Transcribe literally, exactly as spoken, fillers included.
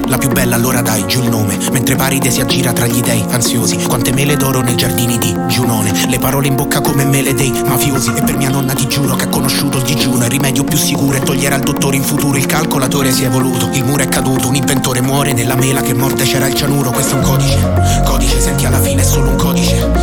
la più bella allora dai giù il nome. Mentre Paride si aggira tra gli dei ansiosi, quante mele d'oro nei giardini di Giunone. Le parole in bocca come mele dei mafiosi. E per mia nonna ti giuro che ha conosciuto il digiuno. Il rimedio più sicuro è togliere al dottore in futuro. Il calcolatore si è evoluto, il muro è caduto. Un inventore muore, nella mela che morde c'era il cianuro. Questo è un codice, codice, senti alla fine è solo un codice.